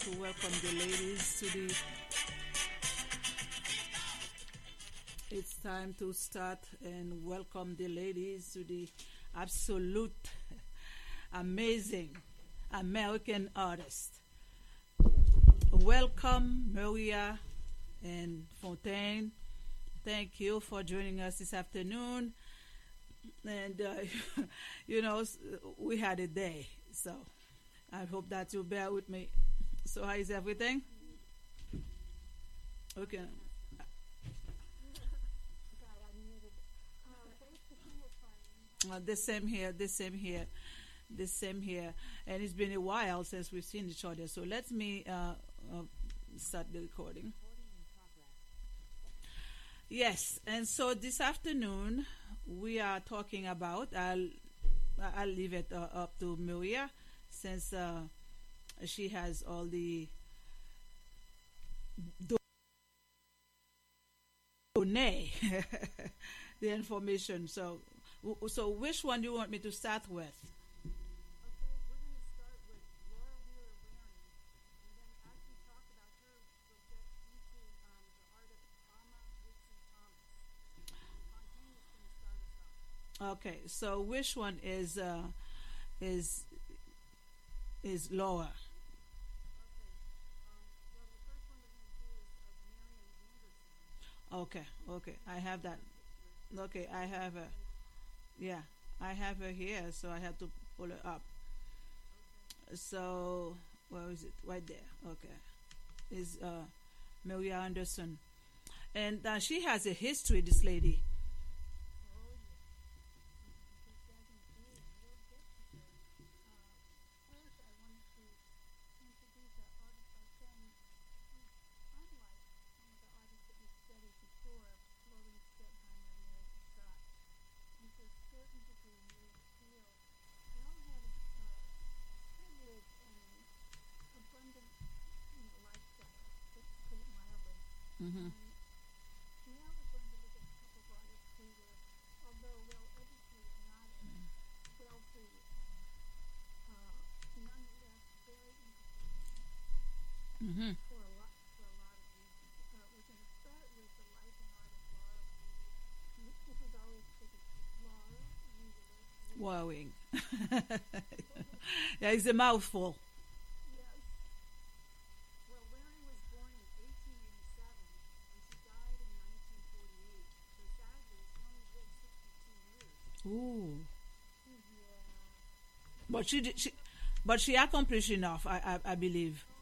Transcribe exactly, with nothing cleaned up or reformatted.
to welcome the ladies to the. It's time to start and welcome the ladies to the absolute amazing American artist. Welcome, Maria and Fontaine. Thank you for joining us this afternoon. And, uh, you know, we had a day, so I hope that you'll bear with me. So, how is everything? Okay. Uh, the same here, the same here, the same here. And it's been a while since we've seen each other. So, let me uh, uh, start the recording. Yes, and so this afternoon we are talking about. I'll I'll leave it uh, up to Maria since uh, she has all the données, the information. So, so which one do you want me to start with? Okay, so which one is uh, is is lower? Okay, okay, I have that. Okay, I have a yeah, I have her here, so I have to pull it up. So where is it? Right there. Okay, is uh, Maria Anderson, and uh, she has a history. This lady. Mm-hmm. Mm-hmm. Wowing. Yeah, it's a mouthful. Ooh. But she did. She, but she accomplished enough. I, I, I believe.